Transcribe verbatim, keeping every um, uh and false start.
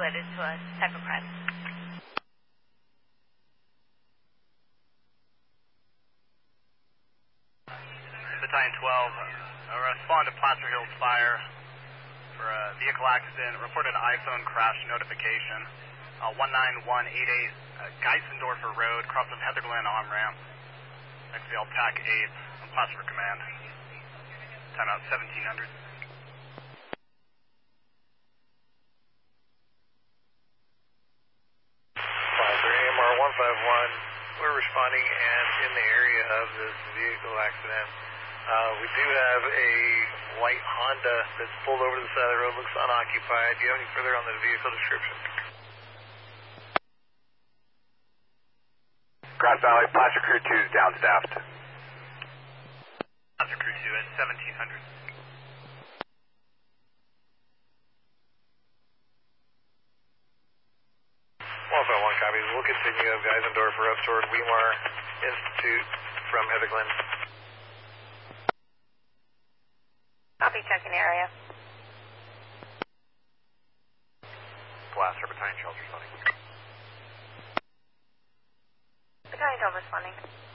related to a type of crime. Battalion twelve, uh, respond to Placer Hills fire for a vehicle accident. Reported iPhone crash notification. Uh, one nine one eight eight uh, Geisendorfer Road, cross of Heather Glen on-ramp. X V L T A C eight, on Placer for command. Timeout seventeen hundred. Placer A M R one five one, we're responding and in the area of this vehicle accident. Uh, we do have a white Honda that's pulled over to the side of the road, looks unoccupied. Do you have any further on the vehicle description? Grass Valley, Placer Crew two is downstaffed. Placer Crew two at seventeen hundred. one five one copies. We'll continue up Geisendorfer up toward Weimar Institute from Heather Glen. Copy, checking area. Placer, Battalion twelve responding. Battalion twelve responding.